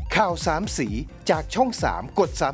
ข่าว3สีจากช่อง3กด33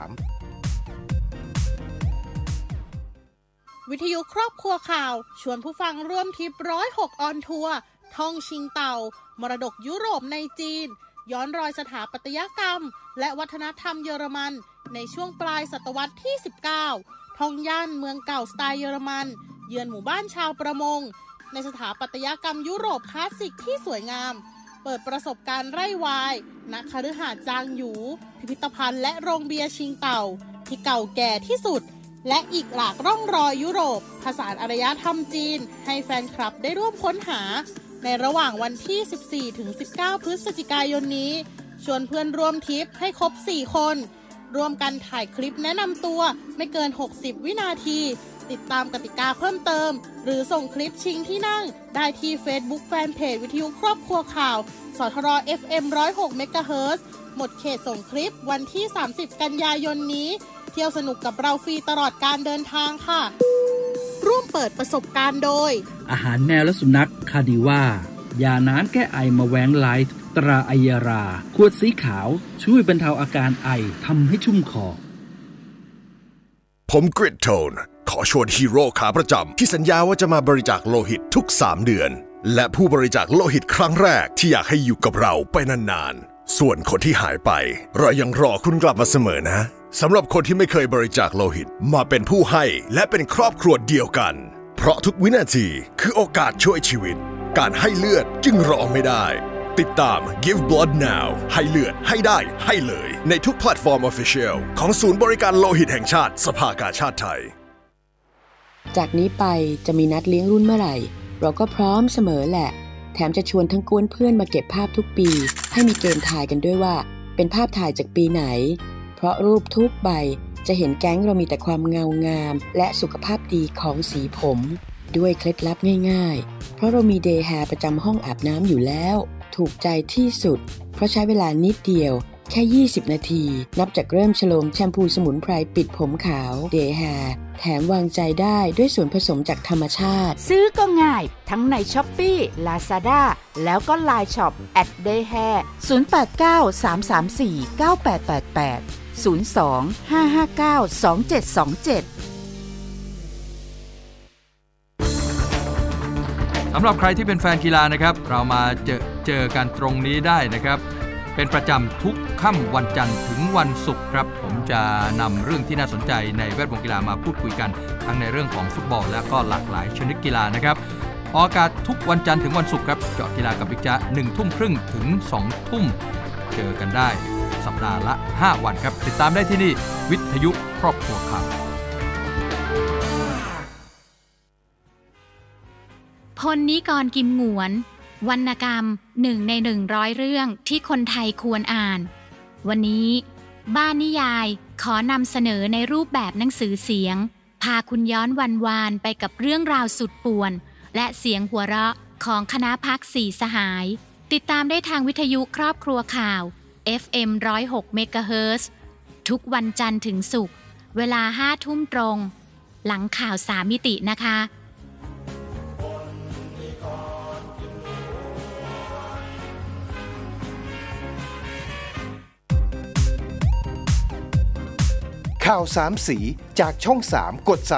วิทยุครอบครัวข่าวชวนผู้ฟังร่วมทริป106ออนทัวร์ท่องชิงเต่ามรดกยุโรปในจีนย้อนรอยสถาปัตยกรรมและวัฒนธรรมเยอรมันในช่วงปลายศตวรรษที่19ท่องย่านเมืองเก่าสไตล์เยอรมันเยือนหมู่บ้านชาวประมงในสถาปัตยกรรมยุโรปคลาสสิกที่สวยงามเปิดประสบการณ์ไร่วายณคฤหาสน์จางหยูพิพิธภัณฑ์และโรงเบียร์ชิงเต่าที่เก่าแก่ที่สุดและอีกหลากร่องรอยยุโรปผสานอารยธรรมจีนให้แฟนคลับได้ร่วมค้นหาในระหว่างวันที่ 14-19 พฤศจิกายนนี้ชวนเพื่อนร่วมทริปให้ครบ 4 คนร่วมกันถ่ายคลิปแนะนำตัวไม่เกิน 60 วินาทีติดตามกติกาเพิ่มเติมหรือส่งคลิปชิงที่นั่งได้ที่ Facebook Fanpage วิทยุครอบครัวข่าวสทร FM 106 เมกะเฮิรตซ์หมดเขตส่งคลิปวันที่ 30 กันยายนนี้เที่ยวสนุกกับเราฟรีตลอดการเดินทางค่ะร่วมเปิดประสบการณ์โดยอาหารแมวและสุนัขคาดิว่ายาน้ำแก้ไอมาแวงไลท์ตราไอยาราขวดสีขาวช่วยบรรเทาอาการไอทำให้ชุ่มคอผมกริดโทนขอชวนฮีโร่ขาประจำที่สัญญาว่าจะมาบริจาคโลหิตทุก3 เดือนและผู้บริจาคโลหิตครั้งแรกที่อยากให้อยู่กับเราไปนานๆส่วนคนที่หายไปเรายังรอคุณกลับมาเสมอนะสำหรับคนที่ไม่เคยบริจาคโลหิตมาเป็นผู้ให้และเป็นครอบครัวเดียวกันเพราะทุกวินาทีคือโอกาสช่วยชีวิตการให้เลือดจึงรอไม่ได้ติดตาม Give Blood Now ให้เลือดให้ได้ให้เลยในทุกแพลตฟอร์ม Official ของศูนย์บริการโลหิตแห่งชาติสภากาชาดไทยจากนี้ไปจะมีนัดเลี้ยงรุ่นเมื่อไหร่เราก็พร้อมเสมอแหละแถมจะชวนทั้งกวนเพื่อนมาเก็บภาพทุกปีให้มีเกณฑ์ถ่ายกันด้วยว่าเป็นภาพถ่ายจากปีไหนเพราะรูปทุกใบจะเห็นแก๊งเรามีแต่ความเงางามและสุขภาพดีของสีผมด้วยเคล็ดลับง่ายๆเพราะเรามีเดย์แฮร์ประจำห้องอาบน้ำอยู่แล้วถูกใจที่สุดเพราะใช้เวลานิดเดียวแค่20 นาทีนับจากเริ่มฉโลมแชมพูสมุนไพรปิดผมขาวเดย์แฮร์แถมวางใจได้ด้วยส่วนผสมจากธรรมชาติซื้อก็ง่ายทั้งใน Shopee Lazada แล้วก็ LINE Shop @dayhair 0893349888 02-559-2727 สำหรับใครที่เป็นแฟนกีฬานะครับเรามาเจอกันตรงนี้ได้นะครับเป็นประจำทุกค่ำวันจันทร์ถึงวันศุกร์ครับผมจะนำเรื่องที่น่าสนใจในแวดวงกีฬามาพูดคุยกันทั้งในเรื่องของฟุตบอลและก็หลากหลายชนิดกีฬานะครับออกอากาศทุกวันจันทร์ถึงวันศุกร์ครับเจาะกีฬากับบิ๊กจ๊ะ 19:30 นถึง 20:00 นเจอกันได้สัปดาห์ละ5 วันครับติดตามได้ที่นี่วิทยุครอบครัวข่าวพลนิกรกิมหงวนวรรณกรรม1 ใน 100 เรื่องที่คนไทยควรอ่านวันนี้บ้านนิยายขอนำเสนอในรูปแบบหนังสือเสียงพาคุณย้อนวันวานไปกับเรื่องราวสุดป่วนและเสียงหัวเราะของคณะพรรคสี่สหายติดตามได้ทางวิทยุครอบครัวข่าว FM 106 เมกะเฮิรตซ์ทุกวันจันทร์ถึงศุกร์เวลา 5 ทุ่มตรงหลังข่าว3 มิตินะคะข่าว3สีจากช่อง3กด33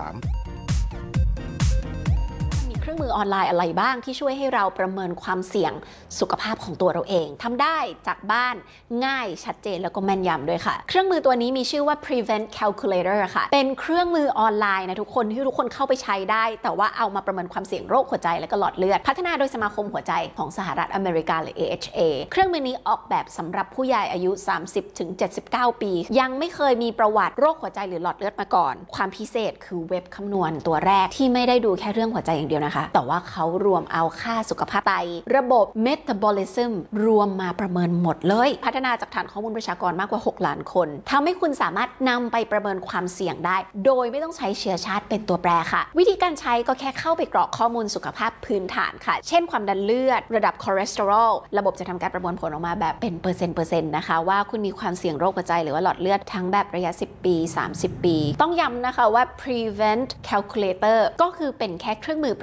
มีเครื่องมือออนไลน์อะไรบ้างที่ช่วยให้เราประเมินความเสี่ยงสุขภาพของตัวเราเองทำได้จากบ้านง่ายชัดเจนแล้วก็แม่นยำด้วยค่ะเครื่องมือตัวนี้มีชื่อว่า Prevent Calculator ค่ะเป็นเครื่องมือออนไลน์นะทุกคนที่ทุกคนเข้าไปใช้ได้แต่ว่าเอามาประเมินความเสี่ยงโรคหัวใจและก็หลอดเลือดพัฒนาโดยสมาคมหัวใจของสหรัฐอเมริกาหรือ AHA เครื่องมือนี้ออกแบบสำหรับผู้ใหญ่อายุ 30-79 ปียังไม่เคยมีประวัติโรคหัวใจหรือหลอดเลือดมาก่อนความพิเศษคือเว็บคำนวณตัวแรกที่ไม่ได้ดูแค่เรื่องหัวใจอย่างเดียวนะคะแต่ว่าเขารวมเอาค่าสุขภาพไตระบบ Metabolism รวมมาประเมินหมดเลยพัฒนาจากฐานข้อมูลประชากรมากกว่า6 ล้านคนทำให้คุณสามารถนำไปประเมินความเสี่ยงได้โดยไม่ต้องใช้เชื้อชาติเป็นตัวแปรค่ะวิธีการใช้ก็แค่เข้าไปกรอกข้อมูลสุขภาพพื้นฐานค่ะเช่นความดันเลือดระดับคอเลสเตอรอลระบบจะทำการประมวลผลออกมาแบบเป็นเปอร์เซ็นต์นะคะว่าคุณมีความเสี่ยงโรคหัวใจหรือว่าหลอดเลือดทั้งแบบระยะ10 ปี30 ปีต้องย้ำนะคะว่า Prevent Calculator ก็คือเป็นแค่เครื่องมือประเมินความ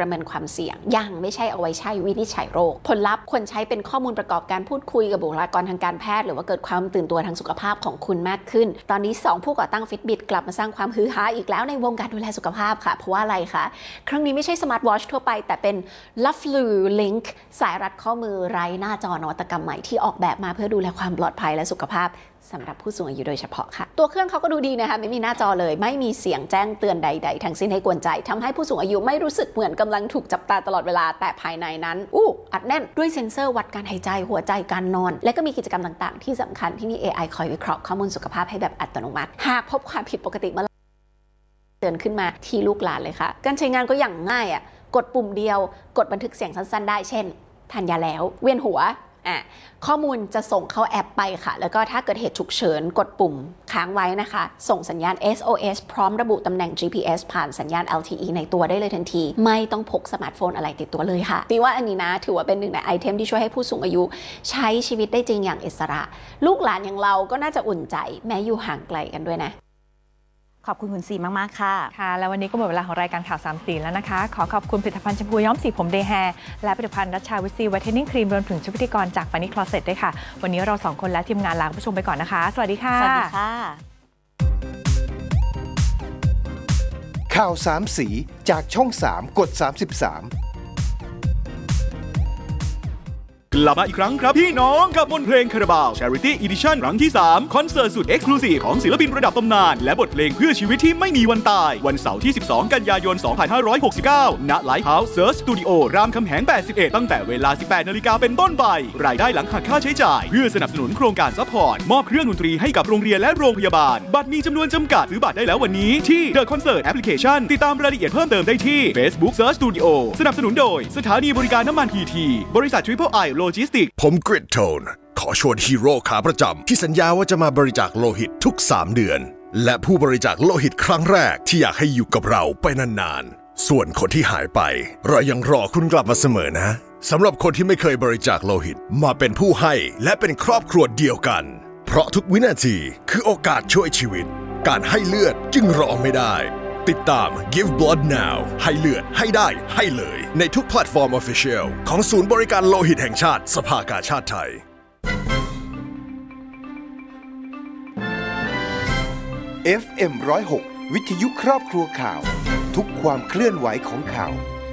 ความเสี่ยงยังไม่ใช่เอาไว้ใช้วินิจฉัยโรคผลลัพธ์คนใช้เป็นข้อมูลประกอบการพูดคุยกับบุคลากรทางการแพทย์หรือว่าเกิดความตื่นตัวทางสุขภาพของคุณมากขึ้นตอนนี้2ผู้ก่อตั้ง Fitbit กลับมาสร้างความฮือฮาอีกแล้วในวงการดูแลสุขภาพค่ะเพราะว่าอะไรคะครั้งนี้ไม่ใช่สมาร์ทวอทช์ทั่วไปแต่เป็น Lovelu Link สายรัดข้อมือไร้หน้าจอนวัตกรรมใหม่ที่ออกแบบมาเพื่อดูแลความปลอดภัยและสุขภาพสำหรับผู้สูงอายุโดยเฉพาะค่ะตัวเครื่องเขาก็ดูดีนะคะไม่มีหน้าจอเลยไม่มีเสียงแจ้งเตือนใดๆทั้งสิ้นให้กวนใจทำให้ผู้สูงอายุไม่รู้สึกเหมือนกำลังถูกจับตาตลอดเวลาแต่ภายในนั้นอัดแน่นด้วยเซ็นเซอร์วัดการหายใจหัวใจการนอนและก็มีกิจกรรมต่างๆที่สำคัญที่มี AI คอยวิเคราะห์ข้อมูลสุขภาพให้แบบอัตโนมัติหากพบความผิดปกติเมื่อเตือนขึ้นมาที่ลูกหลานเลยค่ะการใช้งานก็อย่างง่ายกดปุ่มเดียวกดบันทึกเสียงสั้นๆได้เช่นทานยาแล้วเวียนหัวข้อมูลจะส่งเข้าแอปไปค่ะแล้วก็ถ้าเกิดเหตุฉุกเฉินกดปุ่มค้างไว้นะคะส่งสัญญาณ SOS พร้อมระบุตำแหน่ง GPS ผ่านสัญญาณ LTE ในตัวได้เลยทันทีไม่ต้องพกสมาร์ทโฟนอะไรติดตัวเลยค่ะตีว่าอันนี้นะถือว่าเป็นหนึ่งในไอเทมที่ช่วยให้ผู้สูงอายุใช้ชีวิตได้จริงอย่างอิสระลูกหลานอย่างเราก็น่าจะอุ่นใจแม้อยู่ห่างไกลกันด้วยนะขอบคุณคุณซีมากๆค่ะค่ะแล้ววันนี้ก็หมดเวลาของรายการข่าว3สีแล้วนะคะขอขอบคุณผลิตภัณฑ์แชมพูย้อมสีผมเดย์แฮร์และผลิตภัณฑ์รัชชาวิซีไวท์เทนนิ่งครีมรวมถึงชุดพิธีกรจากปานิคลอเซ็ตด้วยค่ะวันนี้เรา2คนและทีมงานลาคุณผู้ชมไปก่อนนะคะสวัสดีค่ะสวัสดีค่ะข่าว3สีจากช่อง3กด33 กลับมาอีกครั้งครับพี่น้องกับบทเพลงคาราบาว Charity Edition ครั้งที่ 3 คอนเสิร์ตสุด Exclusive ของศิลปินระดับตำนานและบทเพลงเพื่อชีวิตที่ไม่มีวันตายวันเสาร์ที่ 12 กันยายน 2569 ณ Lighthouse Search Studio รามคำแหง 81 ตั้งแต่เวลา 18 นาฬิกาเป็นต้นไปรายได้หลังหักค่าใช้จ่ายเพื่อสนับสนุนโครงการซัพพอร์ตมอบเครื่องดนตรีให้กับโรงเรียนและโรงพยาบาลบัตรมีจำนวนจำกัดซื้อบัตรได้แล้ววันนี้ที่ The Concert Application ติดตามรายละเอียดเพิ่มเติมได้ที่ Facebook Search Studio สนับสนุนโดยสถานีบริการน้ำมัน PT บริษัท Triple I Logistics ผมกริดโทนขอชวนฮีโร่ขาประจำที่สัญญาว่าจะมาบริจาคโลหิตทุก3 เดือนและผู้บริจาคโลหิตครั้งแรกที่อยากให้อยู่กับเราไปนานๆส่วนคนที่หายไปเรายังรอคุณกลับมาเสมอนะสำหรับคนที่ไม่เคยบริจาคโลหิตมาเป็นผู้ให้และเป็นครอบครัวเดียวกันเพราะทุกวินาทีคือโอกาสช่วยชีวิตการให้เลือดจึงรอไม่ได้ติดตาม Give Blood Now ให้เลือดให้ได้ให้เลยในทุกแพลตฟอร์ม Official ของศูนย์บริการโลหิตแห่งชาติสภากาชาดไทย FM 106 วิทยุครอบครัวข่าวทุกความเคลื่อนไหวของข่าว